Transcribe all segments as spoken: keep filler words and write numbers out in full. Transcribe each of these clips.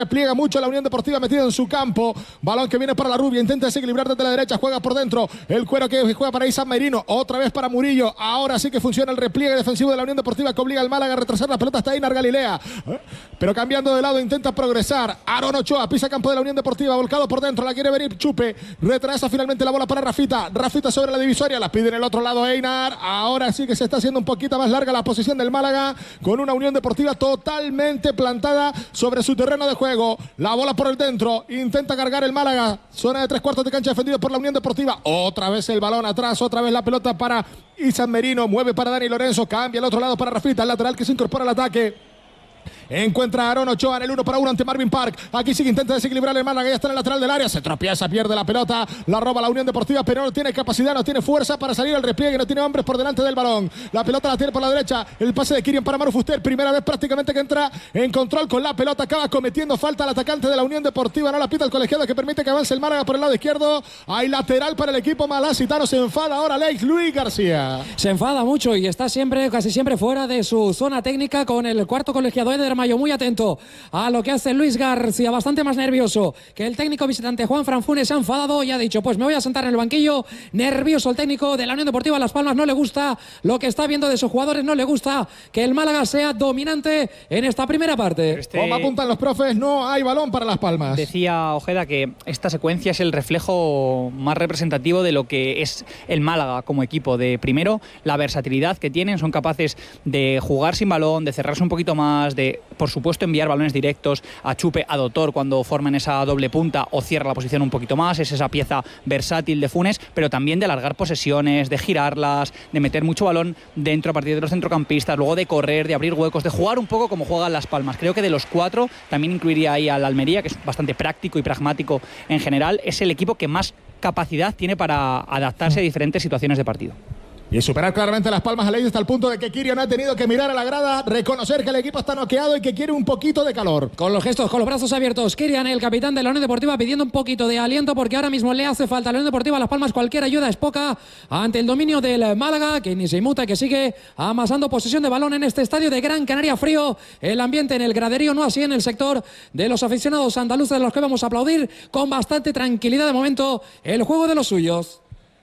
Pliega mucho la Unión Deportiva metida en su campo. Balón que viene para la Rubia. Intenta desequilibrar desde la derecha. Juega por dentro. El cuero que juega para San Merino. Otra vez para Murillo. Ahora sí que funciona el repliegue defensivo de la Unión Deportiva que obliga al Málaga a retrasar la pelota hasta Einar Galilea. Pero cambiando de lado intenta progresar. Aaron Ochoa pisa campo de la Unión Deportiva. Volcado por dentro. La quiere venir Chupe. Retrasa finalmente la bola para Rafita. Rafita sobre la divisoria. La pide en el otro lado Einar. Ahora sí que se está haciendo un poquito más larga la posición del Málaga. Con una Unión Deportiva totalmente plantada sobre su terreno de juego. La bola por el dentro, intenta cargar el Málaga, zona de tres cuartos de cancha defendido por la Unión Deportiva, otra vez el balón atrás, otra vez la pelota para San Merino, mueve para Dani Lorenzo, cambia al otro lado para Rafita, el lateral que se incorpora al ataque. Encuentra a Aaron Ochoa en el uno para uno ante Marvin Park. Aquí sí que intenta desequilibrar el Málaga. Ya está en el lateral del área. Se tropieza, pierde la pelota. La roba la Unión Deportiva, pero no tiene capacidad, no tiene fuerza para salir al repliegue. No tiene hombres por delante del balón. La pelota la tiene por la derecha. El pase de Kirian para Maru Fuster. Primera vez prácticamente que entra en control con la pelota. Acaba cometiendo falta al atacante de la Unión Deportiva. No la pita el colegiado que permite que avance el Málaga por el lado izquierdo. Hay lateral para el equipo malacitano. Se enfada ahora Alex Luis García. Se enfada mucho y está siempre, casi siempre fuera de su zona técnica con el cuarto colegiado Eder Mayo. Muy atento a lo que hace Luis García, bastante más nervioso que el técnico visitante Juan Franfunes. Se ha enfadado y ha dicho, pues me voy a sentar en el banquillo. Nervioso el técnico de la Unión Deportiva Las Palmas, no le gusta lo que está viendo de sus jugadores, no le gusta que el Málaga sea dominante en esta primera parte. Este... Como apuntan los profes, no hay balón para Las Palmas. Decía Ojeda que esta secuencia es el reflejo más representativo de lo que es el Málaga como equipo. De primero, la versatilidad que tienen, son capaces de jugar sin balón, de cerrarse un poquito más, de, por supuesto, enviar balones directos a Chupe, a Dotor cuando forman esa doble punta o cierra la posición un poquito más. Es esa pieza versátil de Funes, pero también de alargar posesiones, de girarlas, de meter mucho balón dentro a partir de los centrocampistas, luego de correr, de abrir huecos, de jugar un poco como juegan Las Palmas. Creo que de los cuatro, también incluiría ahí al Almería, que es bastante práctico y pragmático en general, es el equipo que más capacidad tiene para adaptarse a diferentes situaciones de partido. Y superar claramente Las Palmas a ley hasta el punto de que Kirian ha tenido que mirar a la grada, reconocer que el equipo está noqueado y que quiere un poquito de calor. Con los gestos, con los brazos abiertos, Kirian, el capitán de la Unión Deportiva, pidiendo un poquito de aliento porque ahora mismo le hace falta a la Unión Deportiva Las Palmas. Cualquier ayuda es poca ante el dominio del Málaga, que ni se inmuta, que sigue amasando posesión de balón en este estadio de Gran Canaria. Frío el ambiente en el graderío, no así en el sector de los aficionados andaluces, de los que vamos a aplaudir con bastante tranquilidad de momento el juego de los suyos.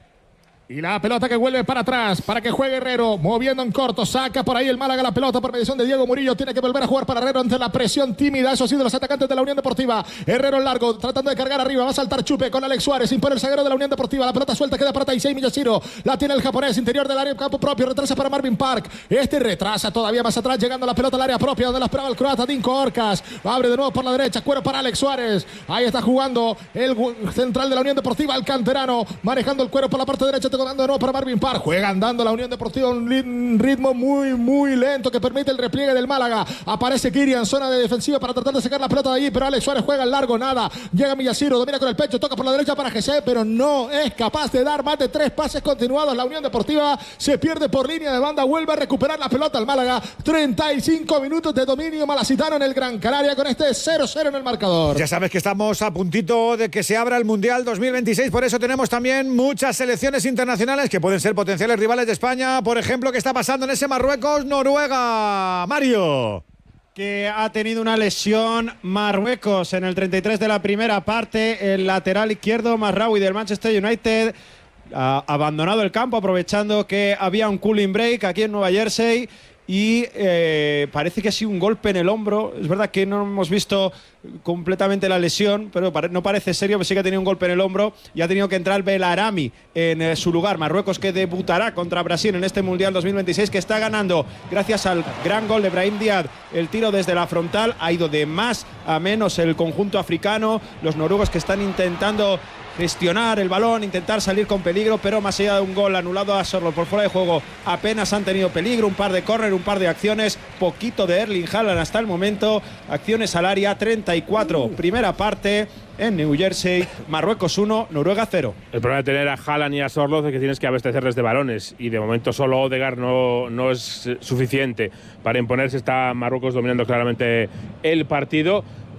Y la pelota que vuelve para atrás para que juegue Herrero, moviendo en corto, saca por ahí el Málaga la pelota por mediación de Diego Murillo. Tiene que volver a jugar para Herrero ante la presión tímida, eso sí, de los atacantes de la Unión Deportiva. Herrero en largo, tratando de cargar arriba, va a saltar Chupe con Alex Suárez, impone el zaguero de la Unión Deportiva. La pelota suelta, queda para Taisei Miyashiro, la tiene el japonés, interior del área, campo propio, retrasa para Marvin Park. Este retrasa todavía más atrás, llegando la pelota al área propia, donde la esperaba el croata Dinko Orcas. Abre de nuevo por la derecha, cuero para Alex Suárez. Ahí está jugando el central de la Unión Deportiva, el canterano, manejando el cuero por la parte derecha, tocando de nuevo para Marvin Park. Juega andando la Unión Deportiva, un ritmo muy, muy lento que permite el repliegue del Málaga. Aparece Kirian, zona de defensiva para tratar de sacar la pelota de allí, pero Alex Suárez juega en largo, nada. Llega Miyashiro, domina con el pecho, toca por la derecha para G C, pero no es capaz de dar más de tres pases continuados. La Unión Deportiva se pierde por línea de banda, vuelve a recuperar la pelota al Málaga. treinta y cinco minutos de dominio malacitano en el Gran Canaria con este cero cero en el marcador. Ya sabes que estamos a puntito de que se abra el Mundial dos mil veintiséis, por eso tenemos también muchas selecciones internacionales que pueden ser potenciales rivales de España. Por ejemplo, ¿qué está pasando en ese Marruecos-Noruega? Mario. Que ha tenido una lesión Marruecos en el treinta y tres de la primera parte. El lateral izquierdo Mazraoui del Manchester United ha abandonado el campo aprovechando que había un cooling break aquí en Nueva Jersey. Y eh, parece que ha sido un golpe en el hombro. Es verdad que no hemos visto completamente la lesión, pero no parece serio, pero sí que ha tenido un golpe en el hombro y ha tenido que entrar Belarami en eh, su lugar. Marruecos, que debutará contra Brasil en este Mundial dos mil veintiséis, que está ganando gracias al gran gol de Brahim Díaz. El tiro desde la frontal ha ido de más a menos el conjunto africano. Los noruegos que están intentando gestionar el balón, intentar salir con peligro, pero más allá de un gol anulado a Sorlo por fuera de juego, apenas han tenido peligro. Un par de córner, un par de acciones, poquito de Erling Haaland hasta el momento. Acciones al área, treinta y cuatro, primera parte en New Jersey. Marruecos uno, Noruega cero. El problema de tener a Haaland y a Sorloz es que tienes que abastecerles de balones, y de momento solo Odegaard no, no es suficiente para imponerse. Está Marruecos dominando claramente el partido.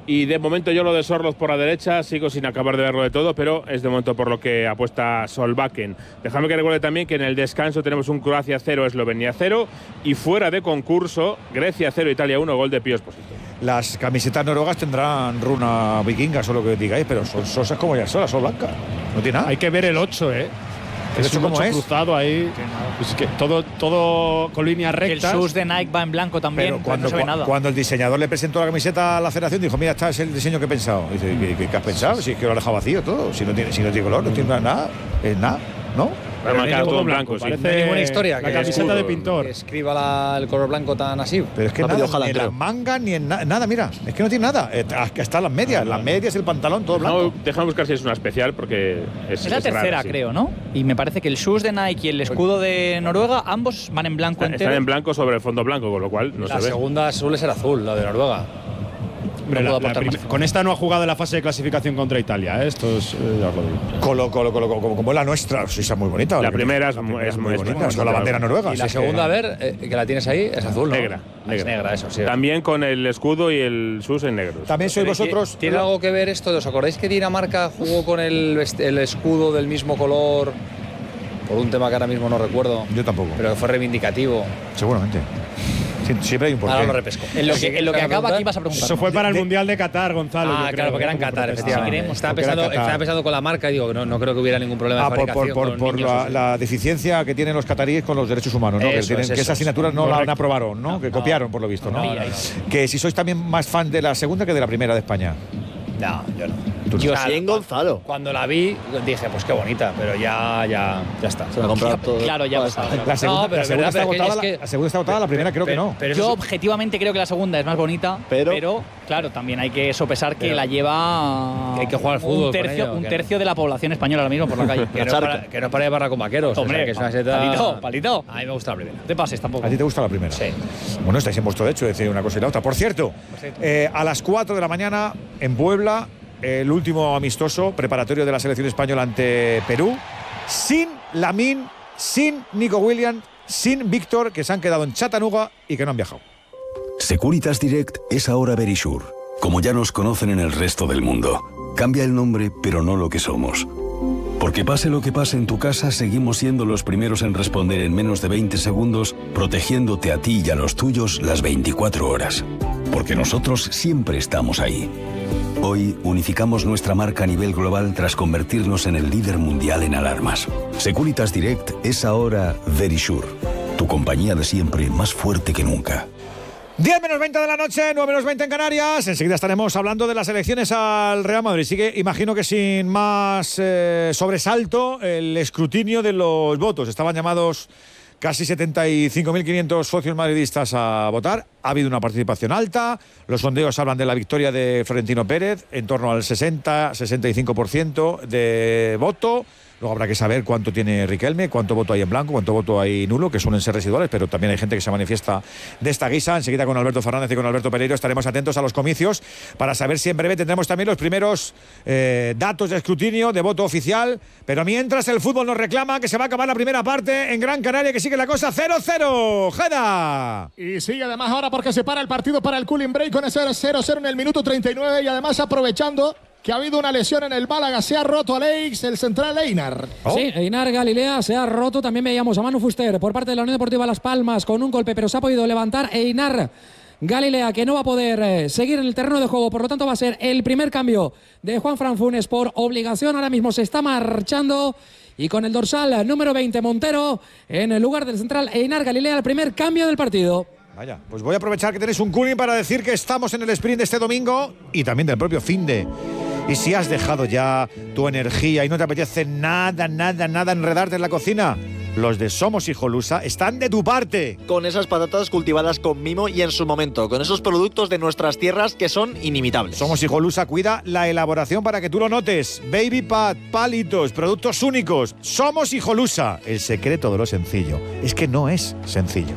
Y de momento yo lo de Sorloz por la derecha, sigo sin acabar de verlo de todo, pero es de momento por lo que apuesta Solbakken. Déjame que recuerde también que en el descanso tenemos un Croacia cero, Eslovenia cero, y fuera de concurso, Grecia cero, Italia uno, gol de Pío Esposito. Las camisetas noruegas tendrán runa vikinga, o lo que digáis, pero son sosas como ya son, son blancas. No tiene nada. Hay que ver el ocho, ¿eh? ¿El Es ocho un cómo ocho es? cruzado ahí. Pues es que todo, todo con líneas El rectas. sus de Nike va en blanco también, Pero cuando, no se ve cu- nada. cuando el diseñador le presentó la camiseta a la federación, dijo: mira, este es el diseño que he pensado. Dice: ¿qué, qué- qué has pensado? Si es que lo ha dejado vacío todo. Si no tiene, si no tiene color, no tiene nada. Es nada, ¿no? Va a marcar todo en blanco, sí. Parece No hay ninguna historia. la que camiseta escudo, de pintor. que escriba la- el color blanco tan así. Pero es que No ha nada, pedido Haaland, ni en las creo. mangas ni en na- nada, mira. Es que no tiene nada. Eh, Están las medias, las medias, el pantalón, todo blanco. Déjame, déjame buscar si es una especial, porque es, Es la es rara, tercera, sí. creo, ¿no? Y me parece que el shoes de Nike y el escudo de Noruega, ambos van en blanco Están, entero. están en blanco sobre el fondo blanco, con lo cual no La se ve. segunda suele ser azul, la de Noruega. Hombre, No la- puedo la aportar prim- más. con esta no ha jugado en la fase de clasificación contra Italia, ¿eh? Esto es, eh, ya os lo digo. Colo, colo, colo, como, como es la nuestra. Sí, esa es muy bonita. La que- primera es la muy- primera es muy- es muy bonita. Es con bonita. la bandera noruega. Y si la es que- segunda, a ver, eh, que la tienes ahí, es azul, ¿no? Negra, Ah, es negra. negra, eso sí. También con el escudo y el sus en negro. También sois Pero vosotros. ¿Tiene tiene algo que ver esto? ¿Os acordáis que Dinamarca jugó con el, vest- el escudo del mismo color? Por un tema que ahora mismo no recuerdo. Yo tampoco. Pero que fue reivindicativo. Seguramente. Sie- Siempre hay un porqué. Ahora lo repesco. En lo que, en lo que acaba aquí vas a preguntar. Eso fue para el De- Mundial de Qatar, Gonzalo. Ah, yo claro, creo, porque era en como Qatar, protesta. efectivamente. queremos, Estaba porque era pensando, Qatar. estaba pensando con la marca y digo, no, no creo que hubiera ningún problema Ah, de por, por, fabricación por, con por niños, la, o sea. la deficiencia que tienen los cataríes con los derechos humanos, ¿no? Que Eso tienen, es, que eso esa es. asignatura no la Correcto. aprobaron, ¿no? Que copiaron, por lo visto, ¿no? No, no, no. Que si sois también más fan de la segunda que de la primera de España. No, yo no. Tú no. Yo Sí, en Gonzalo. Cuando la vi, dije, pues qué bonita, pero ya, ya, ya está. Se la ha comprado todo. Claro, ya toda está. esta gente. La segunda, pero la es segunda verdad, está pero es que- agotada, es la- que- la segunda está agotada, la primera creo que no. Pero Yo eso- objetivamente creo que la segunda es más bonita, Pero- pero, claro, también hay que sopesar que Pero- la lleva que hay que jugar al fútbol un con tercio, ella, ¿o un qué? tercio de la población española ahora mismo por la calle. que, no es para, que no es para llevarla con vaqueros. o Hombre, sea, que es una seta... palito, palito. A mí me gusta la primera. No te pases tampoco. ¿A ti te gusta la primera? Sí. Bueno, estáis en vuestro derecho de decir una cosa y la otra. Por cierto, eh, a las cuatro de la mañana en Puebla, el último amistoso preparatorio de la selección española ante Perú, sin Lamine, sin Nico Williams, sin Víctor, que se han quedado en Chattanooga y que no han viajado. Securitas Direct es ahora Verisure, como ya nos conocen en el resto del mundo. Cambia el nombre, pero no lo que somos. Porque pase lo que pase en tu casa, seguimos siendo los primeros en responder en menos de veinte segundos, protegiéndote a ti y a los tuyos las veinticuatro horas. Porque nosotros siempre estamos ahí. Hoy unificamos nuestra marca a nivel global tras convertirnos en el líder mundial en alarmas. Securitas Direct es ahora Verisure, tu compañía de siempre más fuerte que nunca. diez menos veinte de la noche, nueve menos veinte en Canarias. Enseguida estaremos hablando de las elecciones al Real Madrid. Sigue, imagino que sin más eh, sobresalto, el escrutinio de los votos. Estaban llamados casi setenta y cinco mil quinientos socios madridistas a votar. Ha habido una participación alta. Los sondeos hablan de la victoria de Florentino Pérez, en torno al sesenta a sesenta y cinco por ciento de voto. Luego habrá que saber cuánto tiene Riquelme, cuánto voto hay en blanco, cuánto voto hay nulo, que suelen ser residuales, pero también hay gente que se manifiesta de esta guisa. Enseguida con Alberto Fernández y con Alberto Pereiro estaremos atentos a los comicios para saber si en breve tendremos también los primeros eh, datos de escrutinio, de voto oficial. Pero mientras el fútbol nos reclama que se va a acabar la primera parte en Gran Canaria, que sigue la cosa cero cero. ¡Jeda! Y sigue además ahora porque se para el partido para el cooling break con ese cero cero en el minuto treinta y nueve y además aprovechando que ha habido una lesión en el Málaga, se ha roto Alex, el central Einar. Oh. Sí, Einar Galilea se ha roto. También veíamos a Manu Fuster por parte de la Unión Deportiva Las Palmas con un golpe, pero se ha podido levantar. Einar Galilea, que no va a poder eh, seguir en el terreno de juego, por lo tanto va a ser el primer cambio de Juanfran Funes por obligación. Ahora mismo se está marchando y con el dorsal número veinte Montero en el lugar del central Einar Galilea, el primer cambio del partido. Vaya, pues voy a aprovechar que tenéis un cooling para decir que estamos en el sprint de este domingo y también del propio finde. Y si has dejado ya tu energía y no te apetece nada, nada, nada enredarte en la cocina, los de Somos Hijolusa están de tu parte. Con esas patatas cultivadas con mimo y en su momento, con esos productos de nuestras tierras que son inimitables. Somos Hijolusa cuida la elaboración para que tú lo notes. Baby Pat, palitos, productos únicos. Somos Hijolusa. El secreto de lo sencillo es que no es sencillo.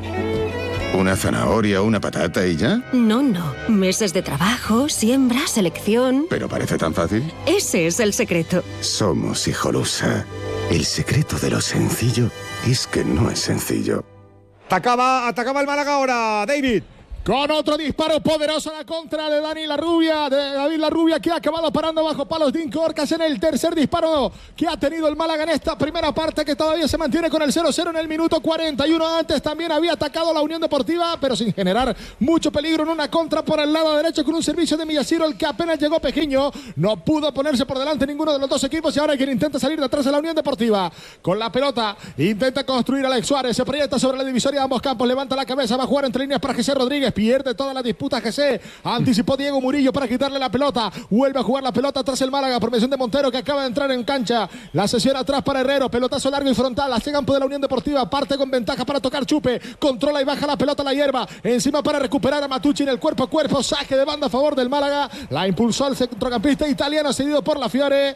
¿Una zanahoria, una patata y ya? No, no. Meses de trabajo, siembra, selección. ¿Pero parece tan fácil? Ese es el secreto. Somos Hijolusa. El secreto de lo sencillo es que no es sencillo. Atacaba, atacaba el Málaga ahora, David. Con otro disparo poderoso a la contra de Dani Larrubia, de David Larrubia, que ha acabado parando bajo palos de Incorcas en el tercer disparo que ha tenido el Málaga en esta primera parte, que todavía se mantiene con el cero cero en el minuto cuarenta y uno. Antes también había atacado la Unión Deportiva, pero sin generar mucho peligro en una contra por el lado derecho con un servicio de Millasiro, el que apenas llegó Pejiño. No pudo ponerse por delante ninguno de los dos equipos y ahora hay quien intenta salir de atrás de la Unión Deportiva. Con la pelota intenta construir Alex Suárez, se proyecta sobre la divisoria de ambos campos, levanta la cabeza, va a jugar entre líneas para José Rodríguez. Pierde toda la disputa G C. Anticipó Diego Murillo para quitarle la pelota. Vuelve a jugar la pelota tras el Málaga. Por mención de Montero, que acaba de entrar en cancha. La sesión atrás para Herrero. Pelotazo largo y frontal hacia campo de la Unión Deportiva. Parte con ventaja para tocar Chupe. Controla y baja la pelota a la hierba. Encima para recuperar a Matucci en el cuerpo a cuerpo. Saque de banda a favor del Málaga. La impulsó el centrocampista italiano cedido por la Fiore.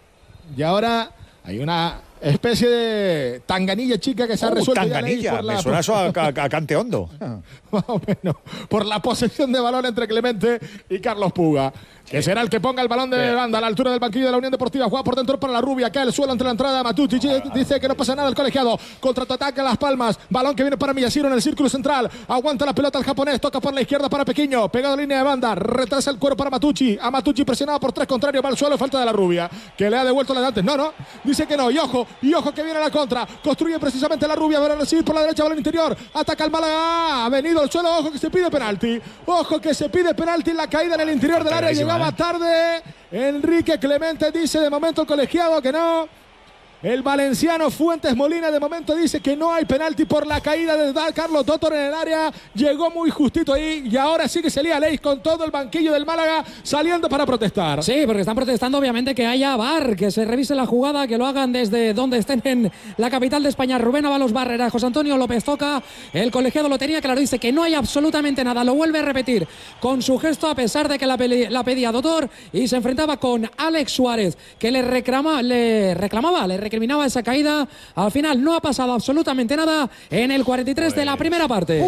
Y ahora hay una especie de tanganilla chica que se ha uh, resuelto. Tanganilla, por la... me suena eso a, a, a Cante Hondo. Más o menos, por la posesión de balón entre Clemente y Carlos Puga, que será el que ponga el balón de banda a la altura del banquillo de la Unión Deportiva. Juega por dentro para la Rubia, cae el suelo entre la entrada. Matucci dice que no pasa nada el colegiado. Contraataca Las Palmas, balón que viene para Millasiro en el círculo central. Aguanta la pelota el japonés, toca por la izquierda para Pequeño, pegado a línea de banda, retrasa el cuero para Matucci. A Matucci presionado por tres contrarios, va al suelo, falta de la Rubia, que le ha devuelto la de antes. No, no, dice que no, y ojo, y ojo que viene la contra. Construye precisamente la Rubia, va a recibir por la derecha, balón interior, ataca el Málaga, ha venido al suelo, ojo que se pide penalti, ojo que se pide penalti en la caída en el interior del área, llegaba tarde Enrique Clemente, dice de momento el colegiado que no. El valenciano Fuentes Molina de momento dice que no hay penalti por la caída de Carlos Totor en el área. Llegó muy justito ahí y ahora sí que se lía Leis con todo el banquillo del Málaga saliendo para protestar. Sí, porque están protestando obviamente que haya V A R, que se revise la jugada, que lo hagan desde donde estén en la capital de España. Rubén Ábalos Barrera, José Antonio López Toca, el colegiado lo tenía claro, dice que no hay absolutamente nada. Lo vuelve a repetir con su gesto a pesar de que la, la pedía Totor y se enfrentaba con Alex Suárez, que le, reclama, le reclamaba, le reclamaba terminaba esa caída. Al final no ha pasado absolutamente nada en el cuarenta y tres pues, de la primera parte.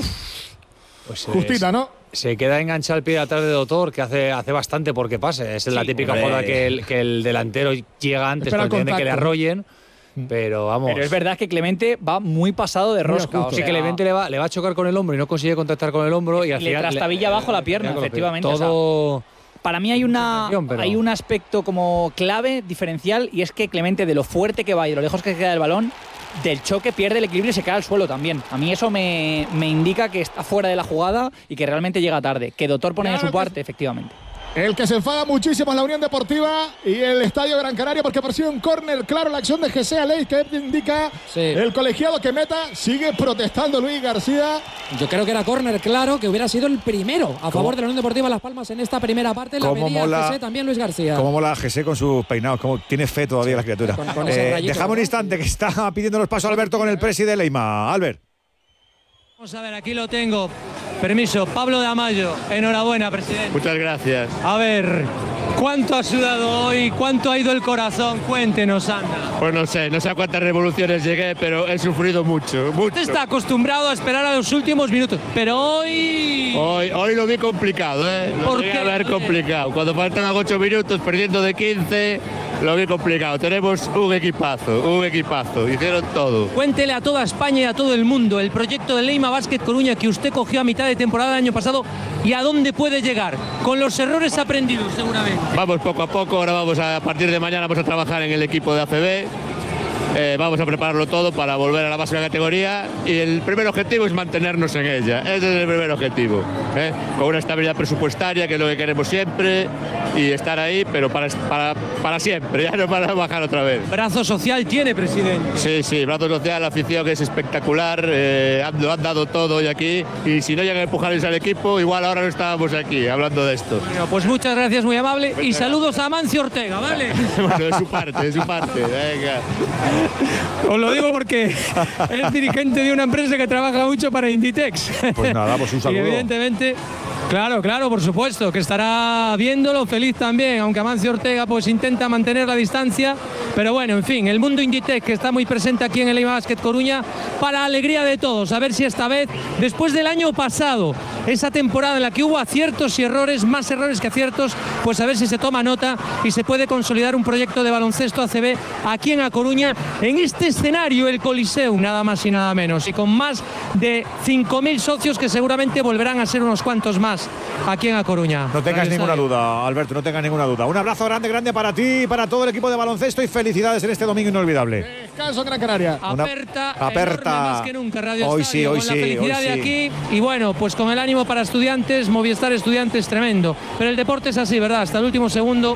Pues Justita, ¿no? Se queda enganchado el pie atrás de Doctor, que hace, hace bastante porque pase. Es sí, la típica hombre. jugada que el, que el delantero llega antes, no entiende que le arrollen. Pero vamos. Pero es verdad que Clemente va muy pasado de rosca. O sea, sí, que Clemente le va, le va a chocar con el hombro y no consigue contactar con el hombro. Y, y al le final trastabilla abajo la pierna, efectivamente. Todo. O sea, para mí hay, una, pero... hay un aspecto como clave, diferencial, y es que Clemente, de lo fuerte que va y de lo lejos que queda el balón, del choque pierde el equilibrio y se cae al suelo también. A mí eso me, me indica que está fuera de la jugada y que realmente llega tarde. Que Doctor pone claro de su parte, que... efectivamente. El que se enfada muchísimo es la Unión Deportiva y el Estadio Gran Canaria porque percibe un córner claro la acción de G C Aleix que indica sí. el colegiado que meta. Sigue protestando Luis García. Yo creo que era córner claro, que hubiera sido el primero a ¿Cómo? favor de la Unión Deportiva Las Palmas en esta primera parte. La pedía G C también Luis García. Cómo mola G C con sus peinados, cómo tiene fe todavía sí. la criatura. Con, con eh, dejamos un instante que está pidiendo los pasos Alberto con el presi de Leima. Albert. Vamos a ver, aquí lo tengo. Permiso, Pablo de Amayo. Enhorabuena, presidente. Muchas gracias. A ver, ¿cuánto ha sudado hoy? ¿Cuánto ha ido el corazón? Cuéntenos, anda. Pues no sé, no sé a cuántas revoluciones llegué, pero he sufrido mucho, mucho. Usted está acostumbrado a esperar a los últimos minutos, pero hoy... Hoy, hoy lo vi complicado, ¿eh? Lo ¿Por vi qué? a ver complicado. Cuando faltan ocho minutos, perdiendo de quince, lo vi complicado. Tenemos un equipazo, un equipazo. Hicieron todo. Cuéntele a toda España y a todo el mundo el proyecto de Leima Basket Coruña que usted cogió a mitad de temporada del año pasado y a dónde puede llegar, con los errores aprendidos seguramente. Vamos poco a poco, ahora vamos a, a partir de mañana vamos a trabajar en el equipo de A C B. Eh, vamos a prepararlo todo para volver a la máxima categoría y el primer objetivo es mantenernos en ella, ese es el primer objetivo, ¿eh? Con una estabilidad presupuestaria que es lo que queremos siempre y estar ahí, pero para, para, para siempre, ya no para bajar otra vez. Brazo social tiene, presidente. Sí, sí, brazo social, la afición que es espectacular, eh, han, lo han dado todo hoy aquí y si no llegan a empujarles al equipo, igual ahora no estábamos aquí hablando de esto. Bueno, pues muchas gracias, muy amable, y saludos a Amancio Ortega, ¿vale? Bueno, de su parte, de su parte, venga. Os lo digo porque es dirigente de una empresa que trabaja mucho para Inditex. Pues nada, pues un saludo. Y evidentemente, claro, claro, por supuesto, que estará viéndolo feliz también, aunque Amancio Ortega pues intenta mantener la distancia. Pero bueno, en fin, el mundo Inditex que está muy presente aquí en el Leima Basket Coruña para alegría de todos. A ver si esta vez, después del año pasado, esa temporada en la que hubo aciertos y errores, más errores que aciertos, pues a ver si se toma nota y se puede consolidar un proyecto de baloncesto A C B aquí en A Coruña, en este escenario, el Coliseum, nada más y nada menos, y con más de cinco mil socios que seguramente volverán a ser unos cuantos más aquí en A Coruña. No tengas ninguna duda, Alberto, no tengas ninguna duda. Un abrazo grande, grande para ti y para todo el equipo de baloncesto y felicidades en este domingo inolvidable. Descanso en Gran Canaria. Aperta, aperta más que nunca Radio hoy Estadio, sí, hoy con la sí, felicidad hoy de sí. aquí y bueno, pues con el ánimo para estudiantes, Movistar Estudiantes tremendo. Pero el deporte es así, ¿verdad? Hasta el último segundo.